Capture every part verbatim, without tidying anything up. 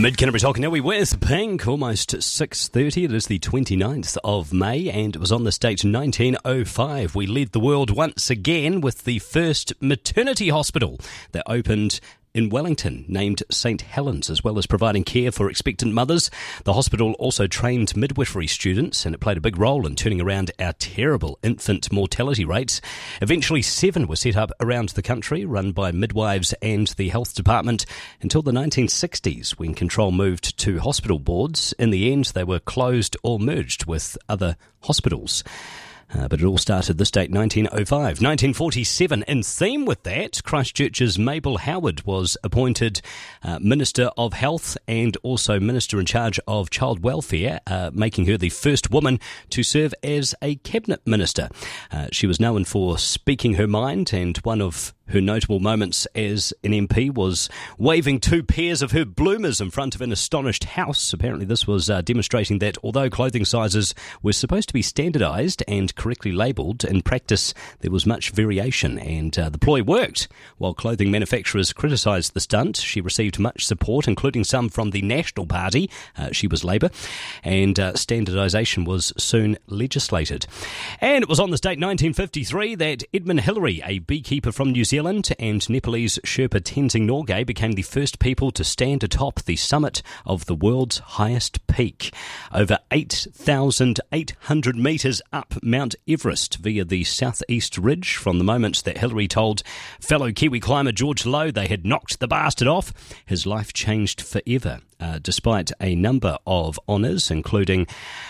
Mid-Canterbury Talking Now, we with Pink, almost six thirty. It is the twenty-ninth of May, and it was on this date, nineteen oh five. We led the world once again with the first maternity hospital that opened in Wellington, named Saint Helens, as well as providing care for expectant mothers. The hospital also trained midwifery students, and it played a big role in turning around our terrible infant mortality rates. Eventually, seven were set up around the country, run by midwives and the health department, until the nineteen sixties, when control moved to hospital boards. In the end, they were closed or merged with other hospitals. Uh, but it all started this date, nineteen oh five. nineteen forty-seven, in theme with that, Christchurch's Mabel Howard was appointed uh, Minister of Health and also Minister in charge of Child Welfare, uh, making her the first woman to serve as a Cabinet Minister. Uh, she was known for speaking her mind, and one of her notable moments as an M P was waving two pairs of her bloomers in front of an astonished house. Apparently this was uh, demonstrating that although clothing sizes were supposed to be standardised and correctly labelled, in practice there was much variation, and uh, the ploy worked. While clothing manufacturers criticised the stunt, she received much support, including some from the National Party. Uh, she was Labour, and uh, standardisation was soon legislated. And it was on this date, nineteen fifty-three, that Edmund Hillary, a beekeeper from New Zealand, and Nepalese Sherpa Tenzing Norgay became the first people to stand atop the summit of the world's highest peak, over eight thousand eight hundred metres up Mount Everest via the southeast ridge. From the moment that Hillary told fellow Kiwi climber George Lowe they had knocked the bastard off, his life changed forever, uh, despite a number of honours, including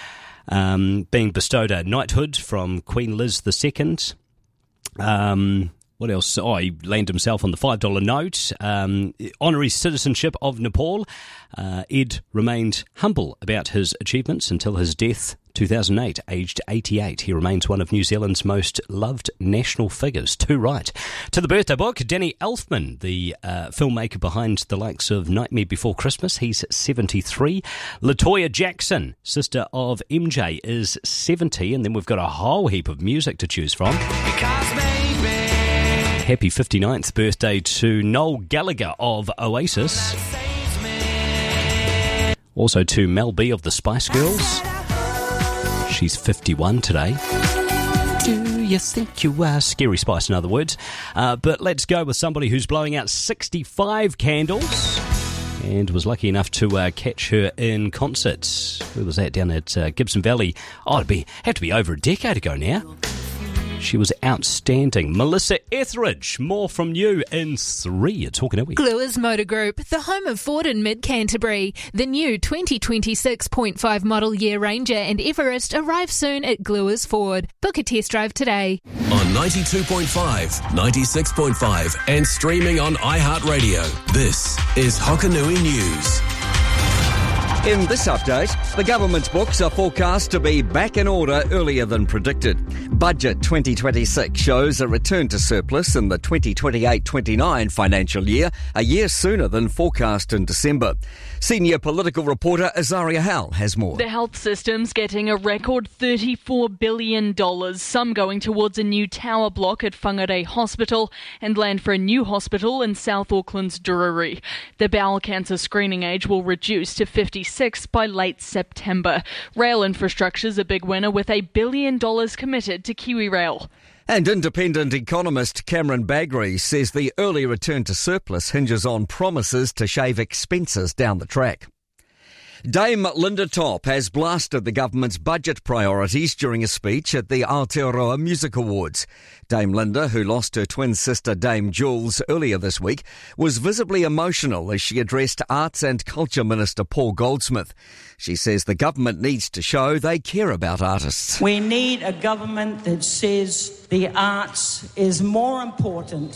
um, being bestowed a knighthood from Queen Liz the Second. Um... What else? Oh, he landed himself on the five dollar note. Um, honorary citizenship of Nepal. Uh, Ed remained humble about his achievements until his death, two thousand eight, aged eighty-eight. He remains one of New Zealand's most loved national figures. Too right. To the birthday book, Danny Elfman, the uh, filmmaker behind the likes of Nightmare Before Christmas, he's seventy-three. LaToya Jackson, sister of M J, is seventy. And then we've got a whole heap of music to choose from. Because baby... Happy fifty-ninth birthday to Noel Gallagher of Oasis. Also to Mel B of the Spice Girls. She's fifty-one today. Do you think you are? Scary Spice, in other words. Uh, but let's go with somebody who's blowing out sixty-five candles and was lucky enough to uh, catch her in concert. Where was that? Down at uh, Gibson Valley. Oh, it'd be, had to be over a decade ago now. She was outstanding. Melissa Etheridge, more from you in three. You're talking, are we? Gluers Motor Group, the home of Ford in Mid-Canterbury. The new twenty twenty-six point five model year Ranger and Everest arrive soon at Gluers Ford. Book a test drive today. On ninety-two point five, ninety-six point five and streaming on iHeartRadio. This is Hokanui News. In this update, the government's books are forecast to be back in order earlier than predicted. Budget twenty twenty-six shows a return to surplus in the twenty twenty-eight twenty-nine financial year, a year sooner than forecast in December. Senior political reporter Azaria Howell has more. The health system's getting a record thirty-four billion dollars, some going towards a new tower block at Whangarei Hospital and land for a new hospital in South Auckland's Drury. The bowel cancer screening age will reduce to fifty-six by late September. Rail infrastructure's a big winner with a billion dollars committed to KiwiRail. And independent economist Cameron Bagri says the early return to surplus hinges on promises to shave expenses down the track. Dame Linda Top has blasted the government's budget priorities during a speech at the Aotearoa Music Awards. Dame Linda, who lost her twin sister Dame Jules earlier this week, was visibly emotional as she addressed Arts and Culture Minister Paul Goldsmith. She says the government needs to show they care about artists. We need a government that says the arts is more important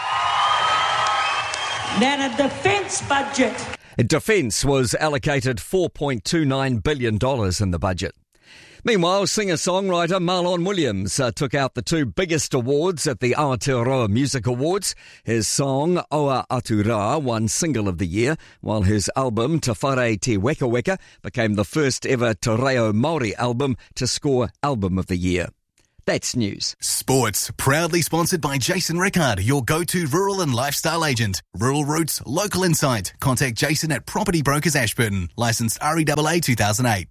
than a defence budget. Defence was allocated four point two nine billion dollars in the budget. Meanwhile, singer-songwriter Marlon Williams uh, took out the two biggest awards at the Aotearoa Music Awards. His song, Oa Atu Rā, won Single of the Year, while his album, Te Whare Te Weka Weka, became the first ever Te Reo Māori album to score Album of the Year. That's news. Sports, proudly sponsored by Jason Rickard, your go-to rural and lifestyle agent. Rural roots, local insight. Contact Jason at Property Brokers Ashburton. Licensed R E A A two thousand eight.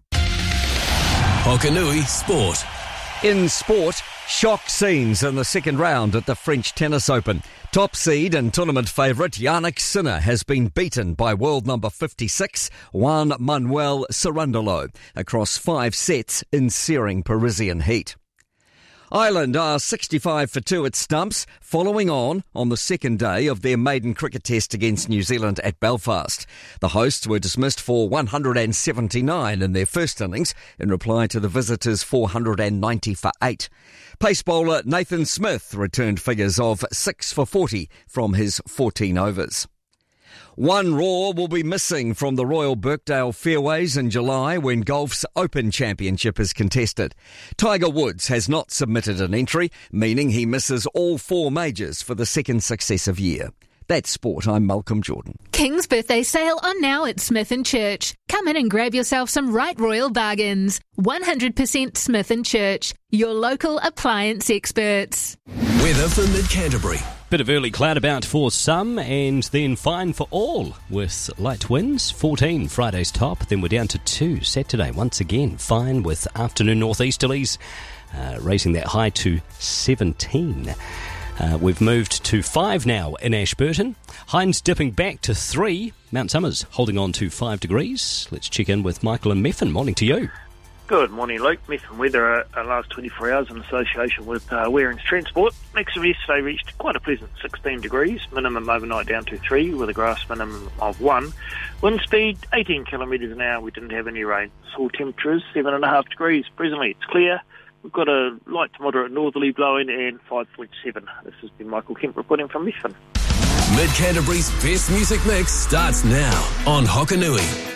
Hokanui Sport. In sport, shock scenes in the second round at the French Tennis Open. Top seed and tournament favourite Jannik Sinner has been beaten by world number fifty-six, Juan Manuel Cerundolo, across five sets in searing Parisian heat. Ireland are sixty-five for two at stumps, following on on the second day of their maiden cricket test against New Zealand at Belfast. The hosts were dismissed for one hundred seventy-nine in their first innings, in reply to the visitors' four hundred ninety for eight. Pace bowler Nathan Smith returned figures of six for forty from his fourteen overs. One Raw will be missing from the Royal Birkdale Fairways in July when golf's Open Championship is contested. Tiger Woods has not submitted an entry, meaning he misses all four majors for the second successive year. That's sport. I'm Malcolm Jordan. King's birthday sale on now at Smith and Church. Come in and grab yourself some right royal bargains. one hundred percent Smith and Church, your local appliance experts. Weather for Mid-Canterbury. Bit of early cloud about for some and then fine for all with light winds. fourteen Friday's top, then we're down to two Saturday. Once again, fine with afternoon northeasterlies, uh, raising that high to seventeen. Uh, we've moved to five now in Ashburton. Hines dipping back to three. Mount Somers holding on to five degrees. Let's check in with Michael and Methven. Morning to you. Good morning, Luke. Methven weather uh, uh, last twenty-four hours in association with uh, Waring's Transport. Maximum yesterday reached quite a pleasant sixteen degrees. Minimum overnight down to three with a grass minimum of one. Wind speed eighteen kilometres an hour. We didn't have any rain. Soil temperature is seven and a half degrees. Presently it's clear. We've got a light to moderate northerly blowing and five point seven. This has been Michael Kemp reporting from Methven. Mid-Canterbury's best music mix starts now on Hokanui.